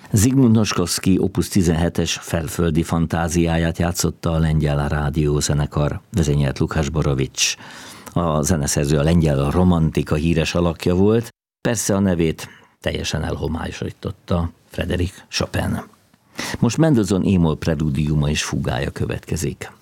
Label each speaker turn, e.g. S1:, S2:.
S1: Zsigmond Noskowski Opus 17-es Felföldi fantáziáját játszotta a Lengyel Rádiózenekar, vezényelt Lukács Borovics. A zeneszerző a lengyel romantika híres alakja volt, persze a nevét teljesen elhomályosította Frédéric Chopin. Most Mendelssohn émol prelúdiuma és fugája következik.